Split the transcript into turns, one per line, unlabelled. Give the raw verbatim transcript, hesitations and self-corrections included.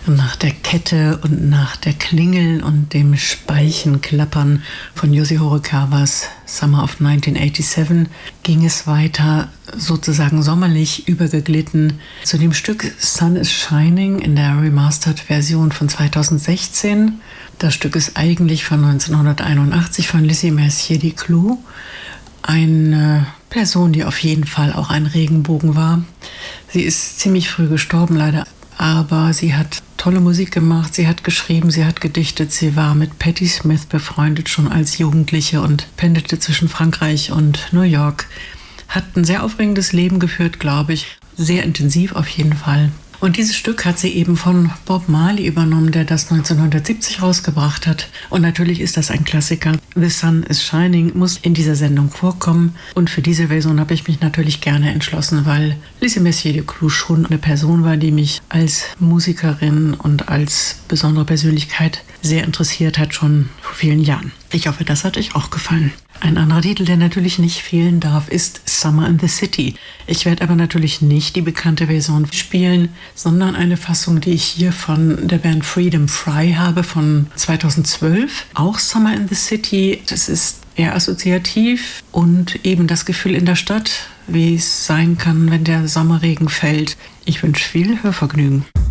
Nach der Kette und nach der Klingel und dem Speichenklappern von Yoshi Horikawas Summer of neunzehnhundertsiebenundachtzig ging es weiter, sozusagen sommerlich übergeglitten, zu dem Stück Sun is Shining in der Remastered-Version von zweitausendsechzehn. Das Stück ist eigentlich von neunzehnhunderteinundachtzig von Lizzie Mercier-Duclos, eine Person, die auf jeden Fall auch ein Regenbogen war. Sie ist ziemlich früh gestorben, leider. Aber sie hat tolle Musik gemacht, sie hat geschrieben, sie hat gedichtet, sie war mit Patti Smith befreundet schon als Jugendliche und pendelte zwischen Frankreich und New York. Hat ein sehr aufregendes Leben geführt, glaube ich. Sehr intensiv auf jeden Fall. Und dieses Stück hat sie eben von Bob Marley übernommen, der das neunzehnhundertsiebzig rausgebracht hat. Und natürlich ist das ein Klassiker. The Sun is Shining muss in dieser Sendung vorkommen. Und für diese Version habe ich mich natürlich gerne entschlossen, weil Lizzie Mercier-Duclos schon eine Person war, die mich als Musikerin und als besondere Persönlichkeit sehr interessiert hat, schon vor vielen Jahren. Ich hoffe, das hat euch auch gefallen. Ein anderer Titel, der natürlich nicht fehlen darf, ist Summer in the City. Ich werde aber natürlich nicht die bekannte Version spielen, sondern eine Fassung, die ich hier von der Band Freedom Fry habe, von zweitausendzwölf. Auch Summer in the City. Das ist eher assoziativ und eben das Gefühl in der Stadt, wie es sein kann, wenn der Sommerregen fällt. Ich wünsche viel Hörvergnügen.